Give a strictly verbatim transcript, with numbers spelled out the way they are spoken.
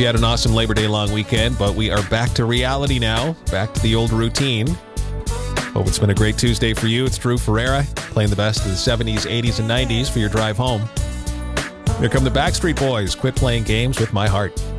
you had an awesome Labor Day long weekend, but we are back to reality now, back to the old routine. Hope it's been a great Tuesday for you. It's Drew Ferreira playing the best of the seventies, eighties, and nineties for your drive home. Here come the Backstreet Boys. Quit playing games with my heart.